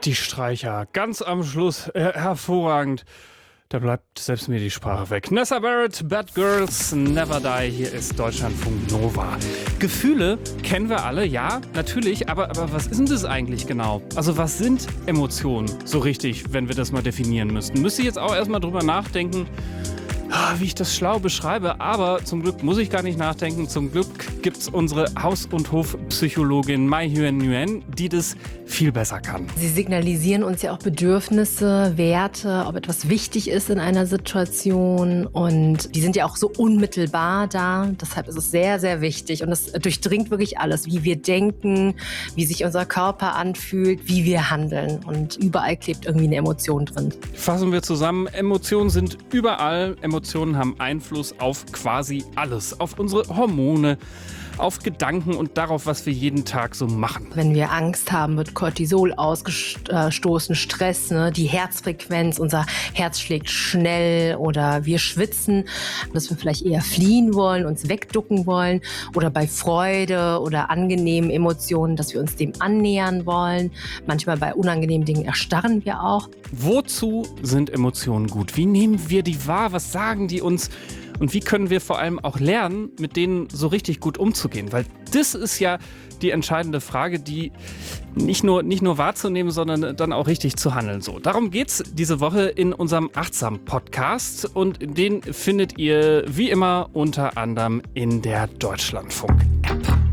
Die Streicher, ganz am Schluss, hervorragend. Da bleibt selbst mir die Sprache weg. Nessa Barrett, Bad Girls Never Die. Hier ist Deutschlandfunk Nova. Gefühle kennen wir alle, ja, natürlich. Aber was ist denn das eigentlich genau? Also was sind Emotionen so richtig, wenn wir das mal definieren müssten? Müsste ich jetzt auch erstmal drüber nachdenken, wie ich das schlau beschreibe. Aber zum Glück muss ich gar nicht nachdenken. Zum Glück gibt es unsere Haus- und Hofpsychologin Mai Huen Nguyen, die das viel besser kann. Sie signalisieren uns ja auch Bedürfnisse, Werte, ob etwas wichtig ist in einer Situation. Und die sind ja auch so unmittelbar da. Deshalb ist es sehr, sehr wichtig. Und es durchdringt wirklich alles, wie wir denken, wie sich unser Körper anfühlt, wie wir handeln. Und überall klebt irgendwie eine Emotion drin. Fassen wir zusammen, Emotionen sind überall. Emotionen haben Einfluss auf quasi alles. Auf unsere Hormone, auf Gedanken und darauf, was wir jeden Tag so machen. Wenn wir Angst haben, wird Cortisol ausgestoßen, Stress, die Herzfrequenz, unser Herz schlägt schnell oder wir schwitzen, dass wir vielleicht eher fliehen wollen, uns wegducken wollen oder bei Freude oder angenehmen Emotionen, dass wir uns dem annähern wollen. Manchmal bei unangenehmen Dingen erstarren wir auch. Wozu sind Emotionen gut? Wie nehmen wir die wahr? Was sagen die uns? Und wie können wir vor allem auch lernen, mit denen so richtig gut umzugehen? Weil das ist ja die entscheidende Frage, die nicht nur wahrzunehmen, sondern dann auch richtig zu handeln. So, darum geht's diese Woche in unserem Achtsam-Podcast. Und den findet ihr wie immer unter anderem in der Deutschlandfunk-App.